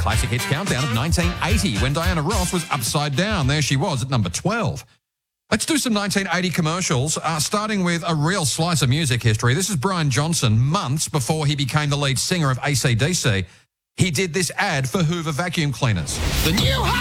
Classic Hits Countdown of 1980 when Diana Ross was Upside Down. There she was at number 12. Let's do some 1980 commercials, starting with a real slice of music history. This is Brian Johnson, months before he became the lead singer of AC/DC. He did this ad for Hoover vacuum cleaners. The new